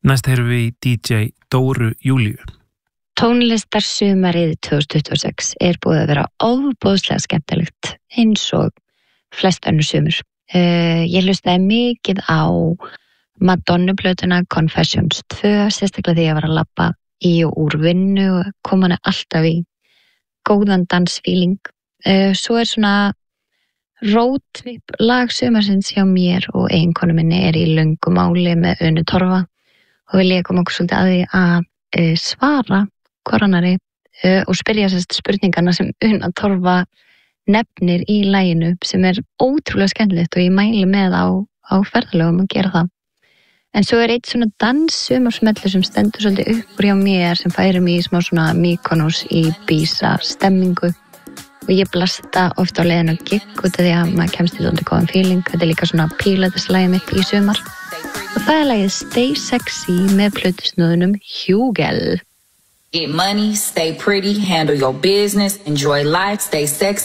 Næst heyrum við í DJ Dóru Júlíu. Tónlistarsumarið 2026 búið að vera ofboðslega skemmtilegt eins og flest önnur sumur. Ég hlustaði mikið á Madonna-plötuna Confessions 2, sérstaklega því ég var að labba í og úr vinnu og kom hana alltaf í góðan dansfíling. Svo svona roadtrip lag sumarsins hjá mér og eiginkonu minni í löngu máli með Unu Torfa og vil ég koma okkur svolítið að því að svara koronari og spyrja spurningarna sem Una Torfa nefnir í laginu sem ótrúlega skemmtilegt og ég mæli með á ferðalögum að gera það. En svo eitt svona danssumarsmellu sem stendur svolítið upp úr hjá mér sem færir mig í smá svona Mykonos í Ibiza stemmingu og ég blasta oft á leiðinu gig út af því að maður kemst í svolítið góðan feeling. Þetta líka svona pílatislægi mitt í sumar og það lagið Stay Sexy með plötusnúðunum Hugel. Get money, stay pretty, handle your business, enjoy life, stay sexy.